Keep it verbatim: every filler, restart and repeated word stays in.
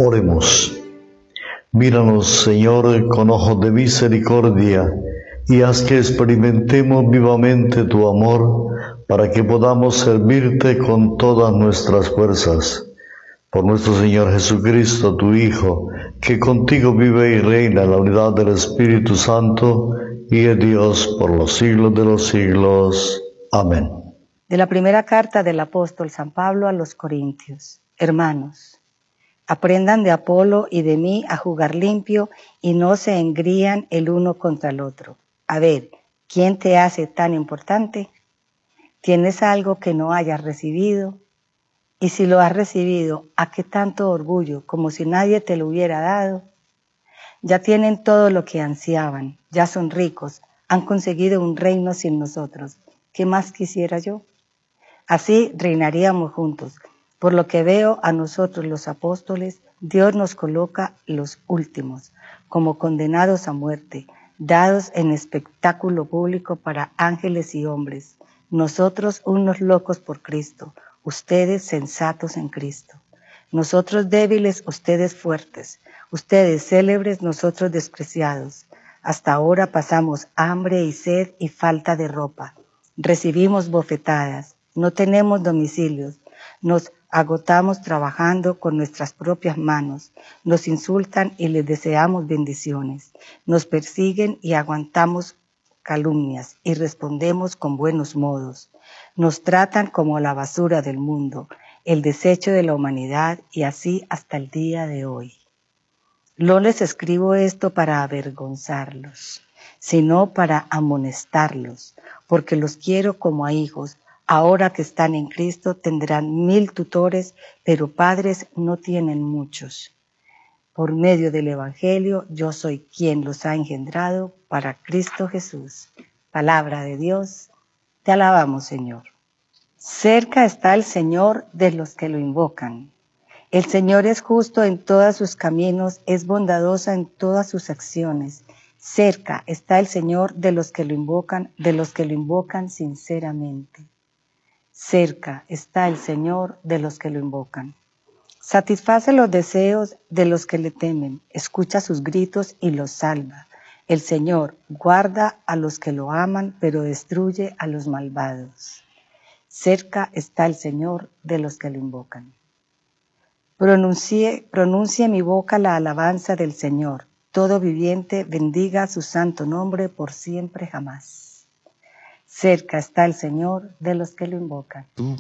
Oremos. Míranos, Señor, con ojos de misericordia, y haz que experimentemos vivamente tu amor, para que podamos servirte con todas nuestras fuerzas. Por nuestro Señor Jesucristo, tu Hijo, que contigo vive y reina en la unidad del Espíritu Santo, y es Dios por los siglos de los siglos. Amén. De la primera carta del apóstol San Pablo a los Corintios. Hermanos, aprendan de Apolo y de mí a jugar limpio y no se engrían el uno contra el otro. A ver, ¿quién te hace tan importante? ¿Tienes algo que no hayas recibido? Y si lo has recibido, ¿a qué tanto orgullo, como si nadie te lo hubiera dado? Ya tienen todo lo que ansiaban, ya son ricos, han conseguido un reino sin nosotros. ¿Qué más quisiera yo? Así reinaríamos juntos. Por lo que veo a nosotros los apóstoles, Dios nos coloca los últimos, como condenados a muerte, dados en espectáculo público para ángeles y hombres. Nosotros unos locos por Cristo, ustedes sensatos en Cristo. Nosotros débiles, ustedes fuertes. Ustedes célebres, nosotros despreciados. Hasta ahora pasamos hambre y sed y falta de ropa. Recibimos bofetadas, no tenemos domicilios. Nos agotamos trabajando con nuestras propias manos. Nos insultan y les deseamos bendiciones. Nos persiguen y aguantamos calumnias y respondemos con buenos modos. Nos tratan como la basura del mundo, el desecho de la humanidad, y así hasta el día de hoy. No les escribo esto para avergonzarlos, sino para amonestarlos, porque los quiero como a hijos. Ahora que están en Cristo tendrán mil tutores, pero padres no tienen muchos. Por medio del Evangelio yo soy quien los ha engendrado para Cristo Jesús. Palabra de Dios, te alabamos, Señor. Cerca está el Señor de los que lo invocan. El Señor es justo en todos sus caminos, es bondadoso en todas sus acciones. Cerca está el Señor de los que lo invocan, de los que lo invocan sinceramente. Cerca está el Señor de los que lo invocan. Satisface los deseos de los que le temen, escucha sus gritos y los salva. El Señor guarda a los que lo aman, pero destruye a los malvados. Cerca está el Señor de los que lo invocan. Pronuncie, pronuncie mi boca la alabanza del Señor. Todo viviente bendiga su santo nombre por siempre jamás. Cerca está el Señor de los que lo invocan. Tu